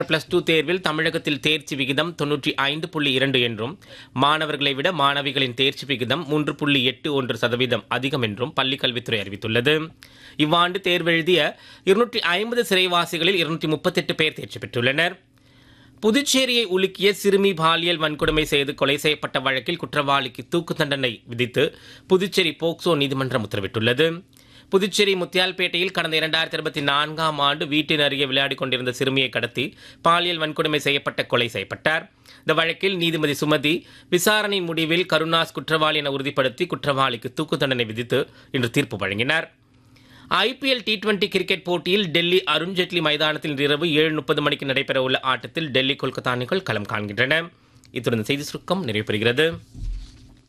+2 தேர்வில் தமிழகத்தில் தேர்ச்சி விகிதம் 95.2 என்றும் மாணவர்களை விட மாணவிகளின் தேர்ச்சி விகிதம் 3.81% அதிகம் என்றும் பள்ளிக்கல்வித்துறை அறிவித்துள்ளது. இவ்வாண்டு தேர்வெழுதிய 250 சிறைவாசிகளில் 238 பேர் தேர்ச்சி பெற்றுள்ளனர். புதுச்சேரியை உலுக்கிய சிறுமி பாலியல் வன்கொடுமை செய்து கொலை செய்யப்பட்ட வழக்கில் குற்றவாளிக்கு தூக்கு தண்டனை விதித்து புதுச்சேரி போக்சோ நீதிமன்றம் உத்தரவிட்டுள்ளது. புதுச்சேரி முத்தியால்பேட்டையில் கடந்த 2024ஆம் ஆண்டு வீட்டின் அருகே விளையாடிக் கொண்டிருந்த சிறுமியை கடத்தி பாலியல் வன்கொடுமை செய்யப்பட்ட கொலை செய்யப்பட்டார். இந்த வழக்கில் நீதிபதி சுமதி விசாரணை முடிவில் கருணாஸ் குற்றவாளி என உறுதிப்படுத்தி குற்றவாளிக்கு தூக்கு தண்டனை விதித்து இன்று தீர்ப்பு வழங்கினார். ஐபிஎல் T20 கிரிக்கெட் போட்டியில் டெல்லி அருண்ஜேட்லி மைதானத்தில் இரவு 7:30 மணிக்கு நடைபெறவுள்ள ஆட்டத்தில் டெல்லி கொல்கத்தா அணிகள் களம் காண்கின்றன. இத்துடன் செய்தி சுருக்கம் நிறைவு பெறுகிறது.